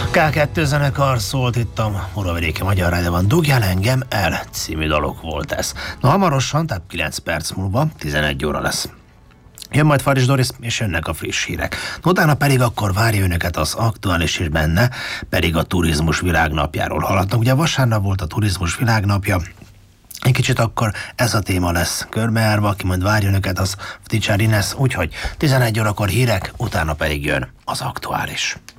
K2 zenekar szólt itt a Muravidéki Magyar Rádióban. Dugjál engem el című dalok volt ez. Na hamarosan, tehát 9 perc múlva 11 óra lesz. Jön majd Faris Doris, és jönnek a friss hírek. Utána pedig akkor várja önöket az aktuális, és benne pedig a turizmus világnapjáról hallhatnak. Ugye vasárnap volt a turizmus világnapja, egy kicsit akkor ez a téma lesz körbejárva, aki majd várja önöket, az Fticsár Ines, úgyhogy 11 órakor hírek, utána pedig jön az aktuális.